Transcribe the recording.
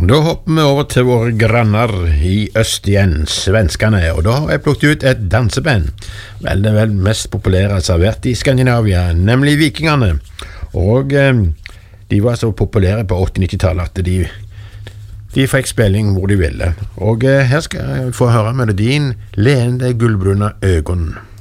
Da hopper vi over til våre grannar i øst igjen, svenskene, og da har jeg plukket ut et danseband. Vel, det er vel mest populære servert i Skandinavia, nemlig Vikingene. Og de var så populære på 80-90-tallet at de fikk spilling hvor de ville. Og her skal jeg få høre melodien Leende gullbrunna ögon.